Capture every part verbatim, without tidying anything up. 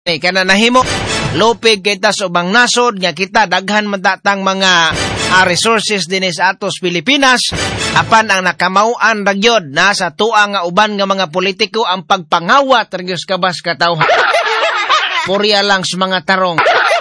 Eh, kana nahimo lupig kita sa ubang nasod nga kita daghan madatang mga uh, resources dinis atos Pilipinas apan ang nakamauan ragyod na sa tuwa nga uban nga mga politiko ang pagpangawat ragyos kabas katawhan. Purya lang sa mga tarong.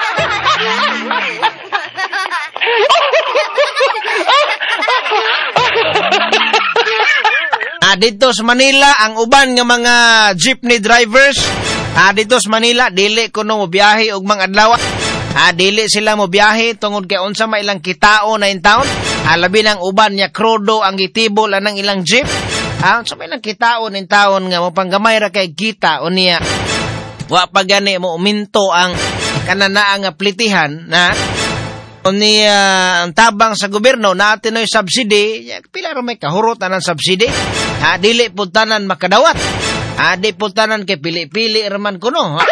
Ah, dito sa Manila ang uban nga mga jeepney drivers. Ah, dito sa Manila, dili ko no mobiyahe og mga adlaw. Ah, dili sila mobiyahe tungod kay unsa may ilang kitao na in town. Ah, labi ng uban nya krudo ang gitibol anang ilang jeep. Ah, unsa may ilang kitao in town nga mapanggamay ra kay kita unya. Wa pa gani mo uminto ang kanana ang plitihan na unya ang tabang sa gobyerno natin oy subsidy. Pila ra may kahurot anang subsidy. Ah, dili pud tanan makadawat. Adi po tanan kay pili-pili raman kuno.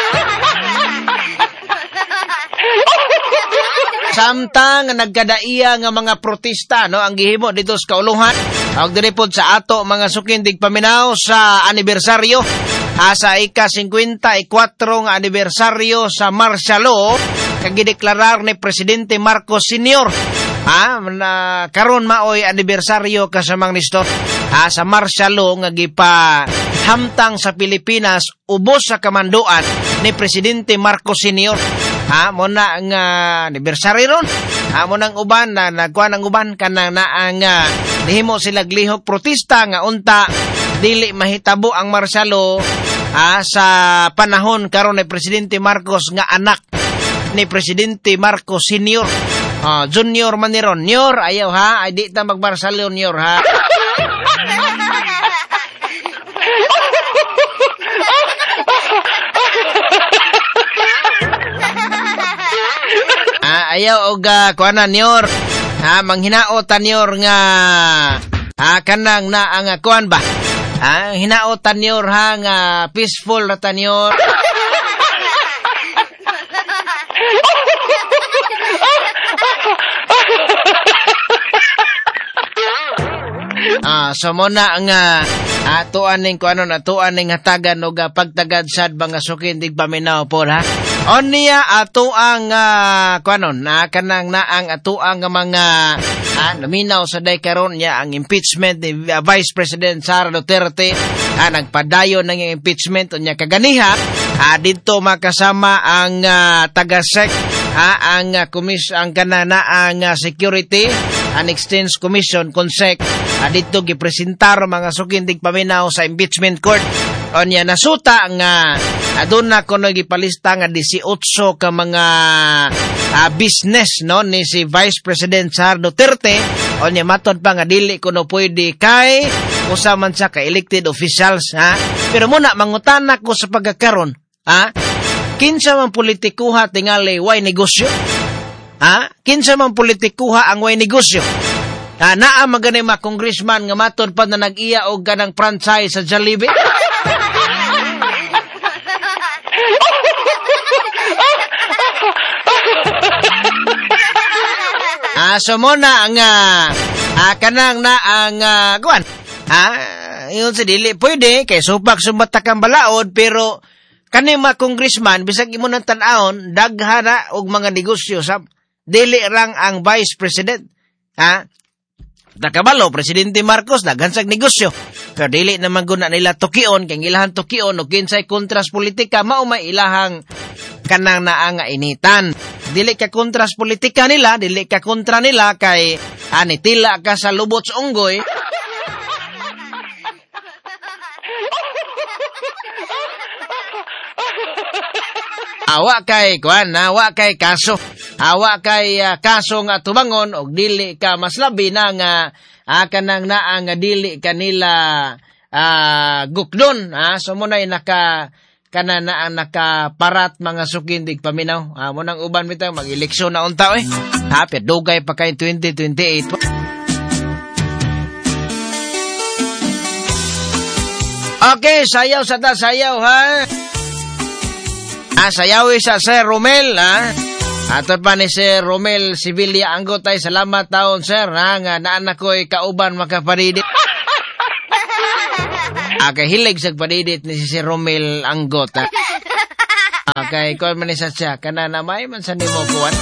Samtang nagkadaiya nga mga protesta no ang gihimo dito sa kauluhan. Og diri pod sa ato mga sukindig paminaw sa anibersaryo asa ika fifty-four nga anibersaryo sa martial law kag gideklarar ni Presidente Marcos Senior. Ah, na karon maoy anibersaryo kasamang nistor. Ah, sa martial law nga gipa hamtang sa Pilipinas ubos sa kamanduan ni Presidente Marcos Senior. Ha, mo na nga anibersaryo ron. Ha, mo nang uban na nagkuha ng uban kanang na ang uh, nihimo sila glihok protesta nga unta dili mahitabo ang martial law ha, sa panahon karon ni Presidente Marcos nga anak ni Presidente Marcos Senior. Uh, junior man ni ron. Nyor, ayaw ha, ay di ta mag-martial law nyor ha. Ah, ayaw og uh, kuana nyor. Ha, manghinaotan nyor nga ah, kanang na ang uh, kuan ba? Ah, hinaotan nyor ha nga peaceful ra tanyor. Ah, so mo na nga atuan ning kuano atuan ning hatagan og pagtagad sad mga sukindig paminaw po ha. Onya ato ang uh, kuanon na kanang naang ato ang mga ah, naminaw sa day karon niya ang impeachment ni uh, Vice President Sara Duterte. Ah, nagpadayon ng impeachment unya kaganiha ah, dito makasama ang uh, taga-sec ah, ang uh, komis ang kanana ang uh, security an Exchange Commission konsek ah, dito gipresentar mga sukindig paminaw sa impeachment court. Onya nasuta nga aduna kono gipalista nga eighteen ka mga uh, business no ni si Vice President Sara Duterte. Onya matod pa nga dili kuno pwede kay usa man sa ka elected officials ha. Pero muna mangutana ko sa pagkakaron ha. Kinsa man politikuha tingali way negosyo? Ha? Kinsa man politikuha ang way negosyo? Ha, naa magani mga congressman nga matod pa na nag-iya og ganang franchise sa Jollibee? Ah, so mo na ang uh, ah, kanang na ang uh, guwan. Ah, yun sa dili pwede kay supak sumata kang balaod pero kani mga congressman bisag imo nang tan-awon daghana og mga negosyo sa dili rang ang Vice President. Ha? Nakabalo, Presidente Marcos, nagansag negosyo. Pero dili naman guna nila tukion, kaya ilahan tukion, o kinsay kontras politika, maumay ilahang kanang naanga initan. Dili ka kontras politika nila, dili ka kontra nila, kay anitila ka sa lubots unggoy. Awa kay kuan, awa kay kaso. Awa kay uh, kaso nga tubangon og dili ka mas labi na nga uh, kanang naa nga dili kanila uh, gukdon. Ah, so mo nay naka kana na ang nakaparat mga sukindig paminaw. Ah, mo nang uban bitaw mag-eleksyon na unta oy. Ha, dugay pa kay twenty twenty-eight. Okay, sayaw sa ta sayaw ha. Ah, sayawi sa Sir Romel, ha? Ato pa ni Sir Romel Sibilia Anggotay. Salamat taon, Sir, ha? Nga naanak ko'y kauban makaparidit. Ah, kay hilig sa paridit ni si Sir Romel Anggot, ha? kay kuan man ni sa siya kana na may man sa nimo kuan.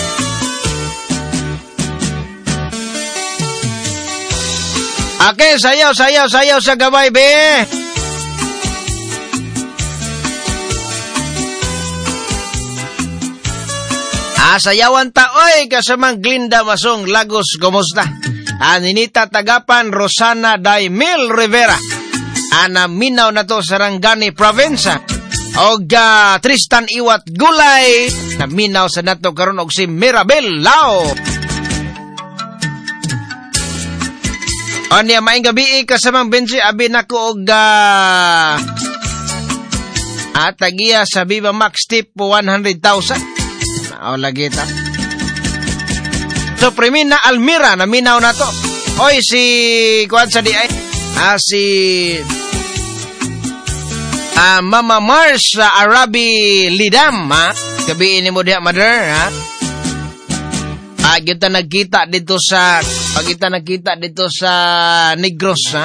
Okay, sayaw, sayaw, sayaw sa gabay, be. Ah, sayawan ta, oy, kasamang Glinda Masong, Lagos, kumusta? Aninita Tagapan, Rosana Daimil Rivera. Ana minaw na to sa Rangani Province. Og uh, Tristan Iwat Gulay, na minaw sa nato karon og si Mirabel Lao. Anya maing gabi kasamang Benji abi nako og uh, atagiya sa Viva Max tip one hundred thousand. O lagi ta. So Primina Almira na minaw na to. Oy si kuan sa di ay ah, si ah, Mama Mars sa uh, Arabi Lidam ha. Gabi ini mo diha mother ha. Ah, kita nagkita dito sa pag kita nagkita dito sa Negros ha.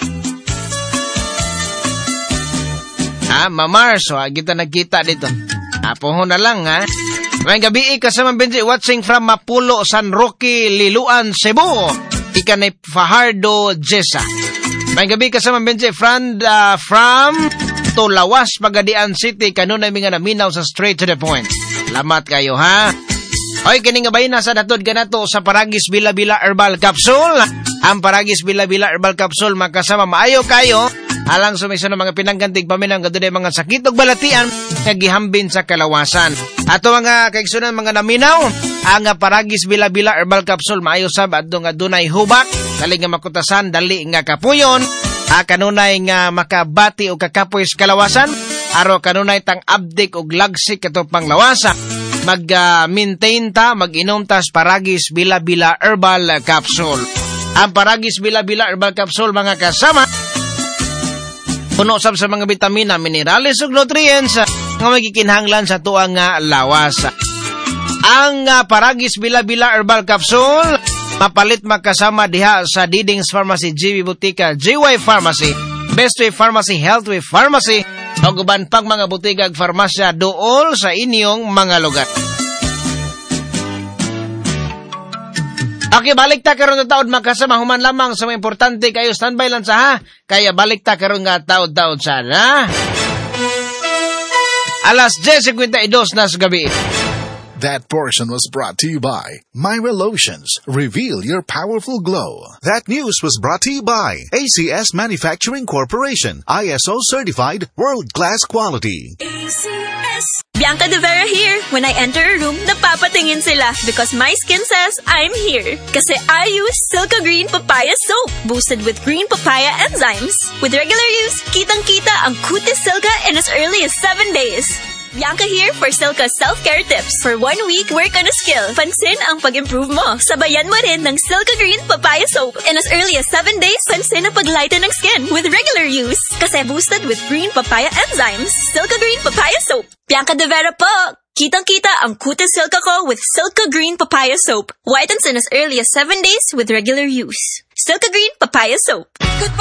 Ah, Mamars, so, kita nagkita dito. Ah, puhon na lang ha. May gabi kasama Benji watching from Mapulo, San Roque, Liluan, Cebu. Ika ni Fajardo Jessa. May gabi kasama Benji friend uh, from Tulawas, Pagadian City. Kanunay mga naminaw sa straight to the point. Salamat kayo ha. Oy, kini nga bay nasa natod ganato sa Paragis Bila-Bila Herbal Capsule. Ang Paragis Bila-Bila Herbal Capsule makasama maayo kayo alang sumiso ng mga pinanggantig paminang gaduday mga sakit ug balatian nga gihambin sa kalawasan. Ato mga kaigsunan mga naminaw, ang Paragis Bila-Bila Herbal Capsule maayo sab adto nga dunay hubak, dali nga makutasan, dali nga kapuyon, a kanunay nga makabati o kakapoy sa kalawasan, aro kanunay tang abdik og lagsik ato panglawasan. Mag-maintain uh, ta, mag-inom ta Paragis Bila-Bila Herbal Capsule. Ang Paragis Bila-Bila Herbal Capsule, mga kasama, puno sab sa mga vitamina, minerales ug nutrients nga magikinahanglan sa tuang nga lawas. Ang uh, Paragis Bila-Bila Herbal Capsule, mapalit makasama diha sa Diding's Pharmacy, G V Butika, J Y Pharmacy, Best Way Pharmacy, Health Way Pharmacy, o guban pang mga butigag farmasya dool sa inyong mga lugar. Okay, balik ta karon nga taod makasama human lamang sa mga importante kayo standby lang sa ha. Kaya balik ta karon nga taod-taod sana. Alas ten fifty-two na sa gabi. That portion was brought to you by Myra Lotions. Reveal your powerful glow. That news was brought to you by A C S Manufacturing Corporation. I S O certified world-class quality. A C S. Bianca De Vera here. When I enter a room, napapatingin sila because my skin says I'm here. Kasi I use Silka Green Papaya Soap, boosted with green papaya enzymes. With regular use, kitang-kita ang kutis Silka in as early as seven days. Bianca here for Silka self-care tips. For one week, work on a skill. Pansin ang pag-improve mo. Sabayan mo rin ng Silka Green Papaya Soap. In as early as seven days, pansin ang pag-lighten ng skin with regular use. Kasi boosted with green papaya enzymes. Silka Green Papaya Soap. Bianca De Vera po! Kitang-kita ang kutis Silka ko with Silka Green Papaya Soap. Whitens in as early as seven days with regular use. Silka Green Papaya Soap.